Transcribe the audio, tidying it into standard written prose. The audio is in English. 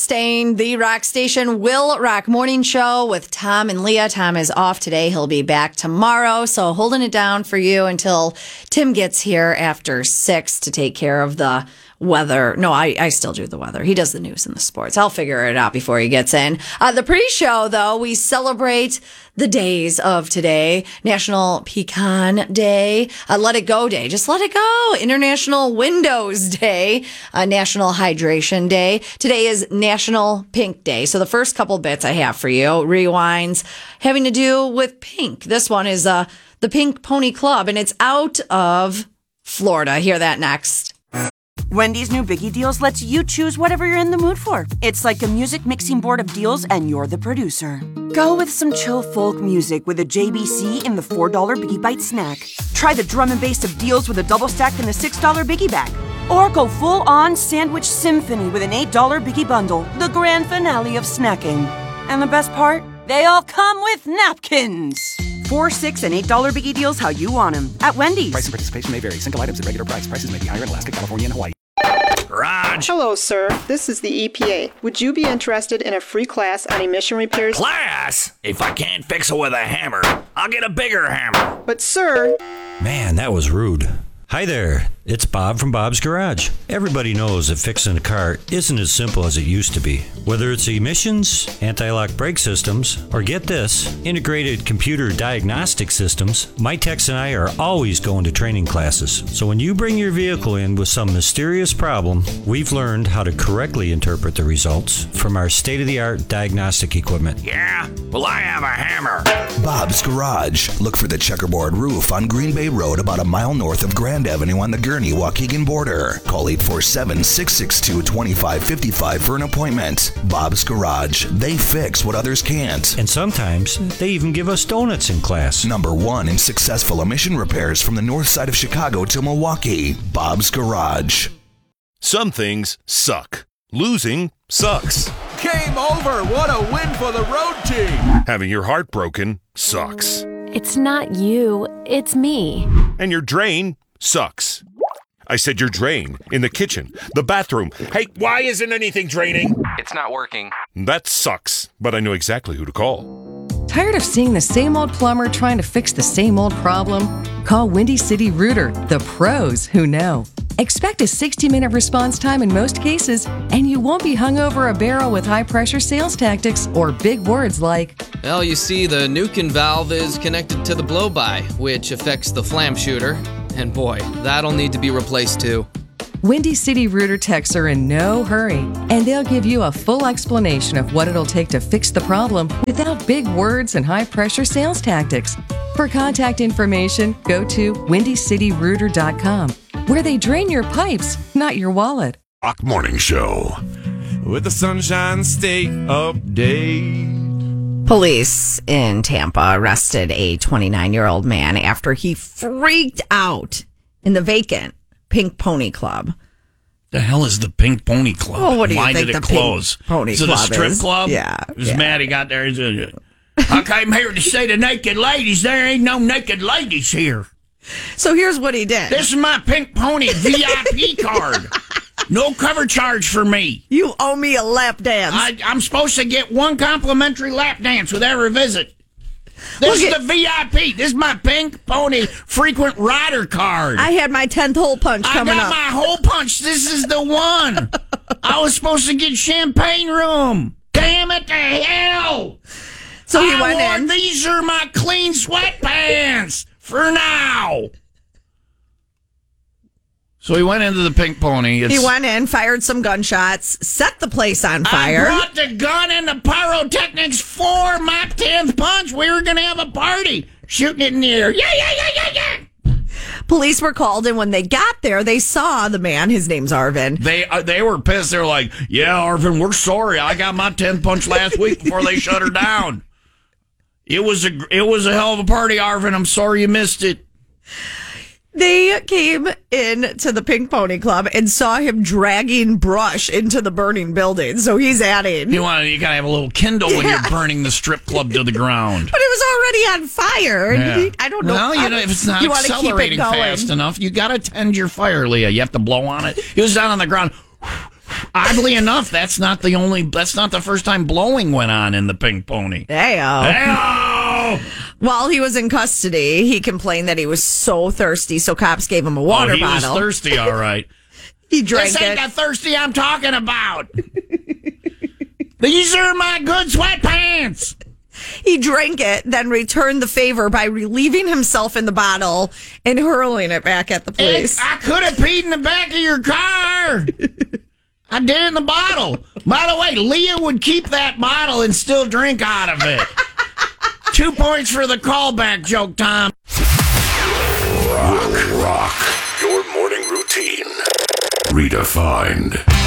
Stain, the Rock Station Will Rock Morning Show with Tom and Leah. Tom is off today. He'll be back tomorrow. So holding it down for you until Tim gets here after 6 to take care of the weather. No, I still do the weather. He does the news and the sports. I'll figure it out before he gets in. The pre-show, though, we celebrate the days of today. National Pecan Day. Let It Go Day. Just let it go. International Windows Day. National Hydration Day. Today is National Pink Day. So the first couple bits I have for you, rewinds having to do with pink. This one is the Pink Pony Club, and it's out of Florida. Hear that next. Wendy's new Biggie Deals lets you choose whatever you're in the mood for. It's like a music mixing board of deals, and you're the producer. Go with some chill folk music with a JBC in the $4 Biggie Bite snack. Try the drum and bass of deals with a double stack in the $6 Biggie bag. Or go full-on sandwich symphony with an $8 Biggie bundle, the grand finale of snacking. And the best part? They all come with napkins. $4, $6, and $8 Biggie Deals how you want them at Wendy's. Price and participation may vary. Single items at regular price. Prices may be higher in Alaska, California, and Hawaii. Garage. Hello, sir. This is the EPA. Would you be interested in a free class on emission repairs? Class? If I can't fix it with a hammer, I'll get a bigger hammer. But, sir... Man, that was rude. Hi there, it's Bob from Bob's Garage. Everybody knows that fixing a car isn't as simple as it used to be. Whether it's emissions, anti-lock brake systems, or get this, integrated computer diagnostic systems, my techs and I are always going to training classes. So when you bring your vehicle in with some mysterious problem, we've learned how to correctly interpret the results from our state-of-the-art diagnostic equipment. Yeah, well, I have a hammer. Bob's Garage. Look for the checkerboard roof on Green Bay Road about a mile north of Grand Avenue on the Gurnee-Waukegan border. Call 847-662-2555 for an appointment. Bob's Garage. They fix what others can't. And sometimes they even give us donuts in class. Number 1 in successful emission repairs from the north side of Chicago to Milwaukee. Bob's Garage. Some things suck. Losing sucks. Game over. What a win for the road team. Having your heart broken sucks. It's not you, it's me. And your drain sucks. I said your drain. In the kitchen. The bathroom. Hey, why isn't anything draining? It's not working. That sucks. But I know exactly who to call. Tired of seeing the same old plumber trying to fix the same old problem? Call Windy City Rooter, the pros who know. Expect a 60-minute response time in most cases, and you won't be hung over a barrel with high-pressure sales tactics or big words like, well, you see, the Nukin valve is connected to the blow-by, which affects the flam shooter. And boy, that'll need to be replaced too. Windy City Rooter techs are in no hurry, and they'll give you a full explanation of what it'll take to fix the problem without big words and high-pressure sales tactics. For contact information, go to windycityrooter.com, where they drain your pipes, not your wallet. Rock Morning Show with the Sunshine State Update. Police in Tampa arrested a 29-year-old man after he freaked out in the vacant Pink Pony Club. The hell is the Pink Pony Club? Oh, what do you Why think did the it close? Pink Pony is it Club a strip is? club? Yeah. He was mad he got there. He said, I came here to say the naked ladies. There ain't no naked ladies here. So here's what he did. This is my Pink Pony VIP card. No cover charge for me. You owe me a lap dance. I'm supposed to get one complimentary lap dance with every visit. This is the VIP. This is my Pink Pony frequent rider card. I had my 10th hole punch coming up. I got my hole punch. This is the one. I was supposed to get champagne room. Damn it to hell. So he went in. These are my clean sweatpants for now. So he went into the Pink Pony. He went in, fired some gunshots, set the place on fire. I brought the gun and the pyrotechnics for my 10th punch. We were going to have a party. Shooting it in the air. Yeah. Police were called, and when they got there, they saw the man. His name's Arvin. They were pissed. They were like, yeah, Arvin, we're sorry. I got my 10th punch last week before they shut her down. It was a hell of a party, Arvin. I'm sorry you missed it. They came in to the Pink Pony Club and saw him dragging brush into the burning building. So he's adding. You gotta have a little Kindle when you're burning the strip club to the ground. But it was already on fire. Yeah. I don't know. Well, if it's not accelerating fast enough, you gotta tend your fire, Leah. You have to blow on it. He was down on the ground. Oddly enough, that's not the first time blowing went on in the Pink Pony. Hey-o. While he was in custody, he complained that he was so thirsty, so cops gave him a water bottle. He was thirsty, all right. He drank This ain't the thirsty I'm talking about. These are my good sweatpants. He drank it, then returned the favor by relieving himself in the bottle and hurling it back at the police. I could have peed in the back of your car. I did in the bottle. By the way, Leah would keep that bottle and still drink out of it. 2 points for the callback joke, Tom. Rock. Your morning routine. Redefined.